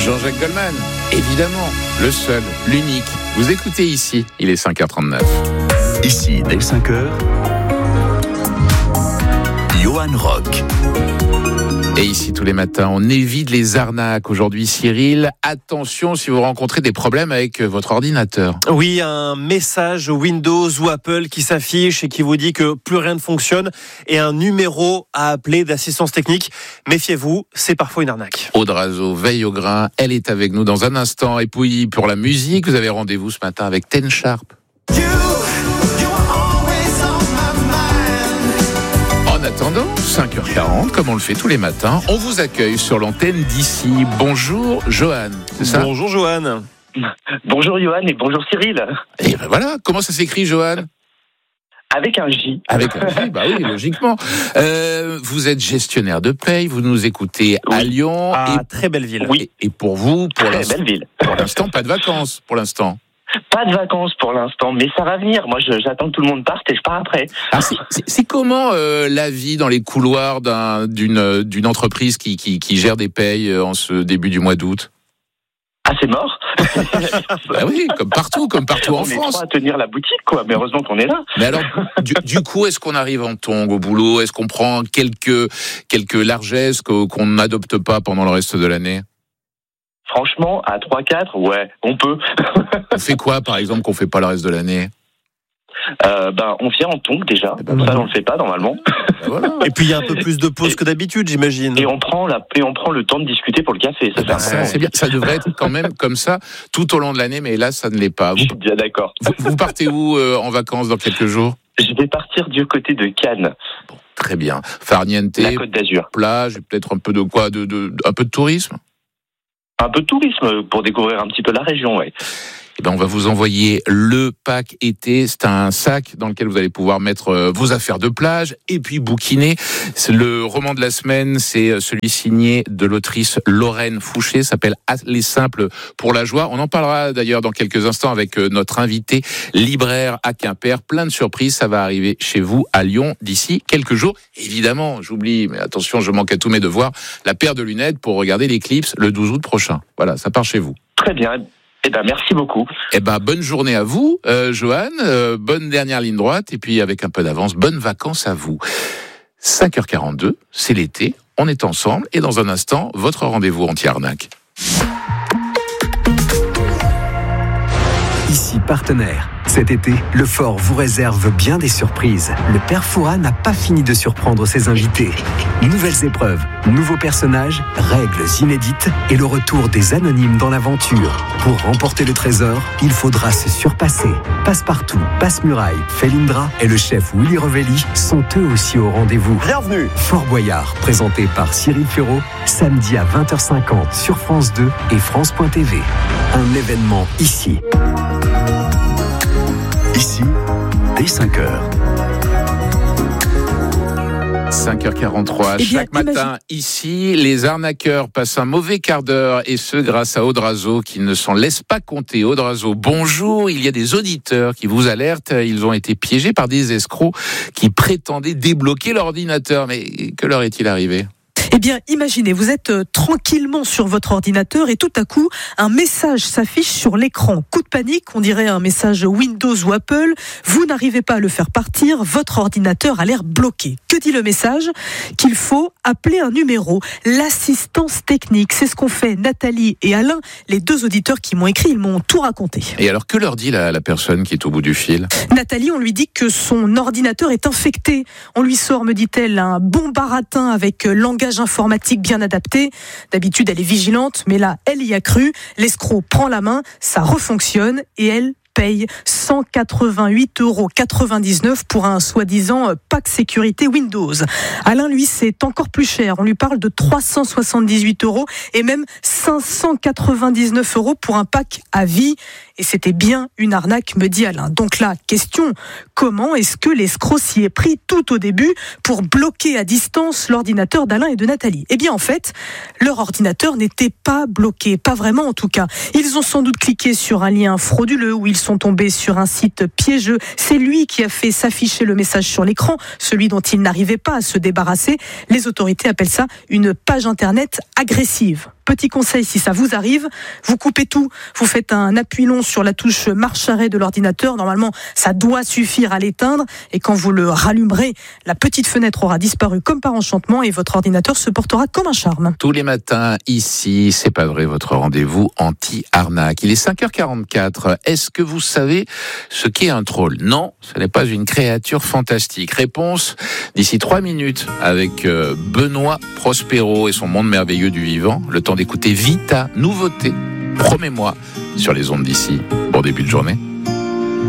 Jean-Jacques Goldman, évidemment, le seul, l'unique. Vous écoutez ici, il est 5h39. Ici, dès 5h, Johan Rock. Et ici, tous les matins, on évite les arnaques. Aujourd'hui, Cyril, attention si vous rencontrez des problèmes avec votre ordinateur. Oui, un message Windows ou Apple qui s'affiche et qui vous dit que plus rien ne fonctionne et un numéro à appeler d'assistance technique. Méfiez-vous, c'est parfois une arnaque. Aude Razo veille au grain, elle est avec nous dans un instant. Et puis, pour la musique, vous avez rendez-vous ce matin avec Ten Sharp. En attendant, 5h40, comme on le fait tous les matins, on vous accueille sur l'antenne d'ici. Bonjour Johan, c'est ça ? Bonjour Johan. Bonjour Johan et bonjour Cyril. Et ben voilà, comment ça s'écrit Johan ? Avec un J. Avec un J, bah oui, logiquement. Vous êtes gestionnaire de paye, vous nous écoutez à Lyon. Très belle ville. Oui. Et pour vous, Très belle ville. Pour l'instant, pas de vacances, pour l'instant. Pas de vacances pour l'instant, mais ça va venir. Moi, j'attends que tout le monde parte et je pars après. Alors, c'est comment la vie dans les couloirs d'une entreprise qui gère des payes en ce début du mois d'août ? Ah, c'est mort. Bah oui, comme partout en France. On est trois à tenir la boutique, quoi. Mais heureusement qu'on est là. Mais alors, du coup, est-ce qu'on arrive en tongs au boulot ? Est-ce qu'on prend quelques largesses qu'on n'adopte pas pendant le reste de l'année ? Franchement, à 3-4, ouais, on peut. On fait quoi, par exemple, qu'on fait pas le reste de l'année ? On vient en tongs déjà. Voilà. Ça, on le fait pas normalement. Voilà. Et puis il y a un peu plus de pause que d'habitude, j'imagine. Et on prend le temps de discuter pour le café. Ça, c'est bien. Ça devrait être quand même comme ça tout au long de l'année, mais là, ça ne l'est pas. Je suis bien d'accord. Vous partez où en vacances dans quelques jours ? Je vais partir du côté de Cannes. Bon, très bien. Farniente, La Côte d'Azur. plage, et peut-être un peu de quoi, un peu de tourisme. Un peu de tourisme pour découvrir un petit peu la région, ouais. Eh ben, on va vous envoyer le pack été. C'est un sac dans lequel vous allez pouvoir mettre vos affaires de plage et puis bouquiner. Le roman de la semaine, c'est celui signé de l'autrice Lorraine Fouché, s'appelle Les Simples pour la joie. On en parlera d'ailleurs dans quelques instants avec notre invité libraire à Quimper. Plein de surprises, ça va arriver chez vous à Lyon d'ici quelques jours. Évidemment, j'oublie, mais attention, je manque à tous mes devoirs, la paire de lunettes pour regarder l'éclipse le 12 août prochain. Voilà, ça part chez vous. Très bien. Merci beaucoup. Bonne journée à vous, Johan. Bonne dernière ligne droite. Et puis, avec un peu d'avance, bonnes vacances à vous. 5h42, c'est l'été. On est ensemble. Et dans un instant, votre rendez-vous anti-arnaque. Ici partenaire. Cet été, le Fort vous réserve bien des surprises. Le Père Fouras n'a pas fini de surprendre ses invités. Nouvelles épreuves, nouveaux personnages, règles inédites et le retour des anonymes dans l'aventure. Pour remporter le trésor, il faudra se surpasser. Passepartout, Passe-Muraille, Felindra et le chef Willy Revelli sont eux aussi au rendez-vous. Bienvenue. Fort Boyard, présenté par Cyril Ferraud, samedi à 20h50 sur France 2 et France.tv. Un événement ici. Ici, dès 5h. 5h43, chaque matin, ici, les arnaqueurs passent un mauvais quart d'heure, et ce, grâce à Aude Razo, qui ne s'en laisse pas compter. Aude Razo, bonjour, il y a des auditeurs qui vous alertent, ils ont été piégés par des escrocs qui prétendaient débloquer l'ordinateur. Mais que leur est-il arrivé ? Eh bien, imaginez, vous êtes tranquillement sur votre ordinateur et tout à coup, un message s'affiche sur l'écran. Coup de panique, on dirait un message Windows ou Apple. Vous n'arrivez pas à le faire partir, votre ordinateur a l'air bloqué. Que dit le message ? Qu'il faut appeler un numéro, l'assistance technique. C'est ce qu'ont fait Nathalie et Alain, les deux auditeurs qui m'ont écrit, ils m'ont tout raconté. Et alors, que leur dit la personne qui est au bout du fil ? Nathalie, on lui dit que son ordinateur est infecté. On lui sort, me dit-elle, un bon baratin avec langage informatique bien adapté. D'habitude, elle est vigilante, mais là, elle y a cru. L'escroc prend la main, ça refonctionne et elle paye 188,99 € pour un soi-disant pack sécurité Windows. Alain, lui, c'est encore plus cher. On lui parle de 378 € et même 599 € pour un pack à vie. Et c'était bien une arnaque, me dit Alain. Donc là, question, comment est-ce que l'escroc s'y est pris tout au début pour bloquer à distance l'ordinateur d'Alain et de Nathalie ? Eh bien, en fait, leur ordinateur n'était pas bloqué, pas vraiment en tout cas. Ils ont sans doute cliqué sur un lien frauduleux ou ils sont tombés sur un site piégeux. C'est lui qui a fait s'afficher le message sur l'écran, celui dont ils n'arrivaient pas à se débarrasser. Les autorités appellent ça une page internet agressive. Petit conseil, si ça vous arrive, vous coupez tout, vous faites un appui long sur la touche marche-arrêt de l'ordinateur. Normalement, ça doit suffire à l'éteindre. Et quand vous le rallumerez, la petite fenêtre aura disparu comme par enchantement et votre ordinateur se portera comme un charme. Tous les matins, ici, c'est pas vrai, votre rendez-vous anti-arnaque. Il est 5h44. Est-ce que vous savez ce qu'est un troll ? Non, ce n'est pas une créature fantastique. Réponse d'ici 3 minutes avec Benoît Prospero et son monde merveilleux du vivant. Le temps d'écouter Vita, nouveauté, promets-moi, sur les ondes d'ici. Bon début de journée.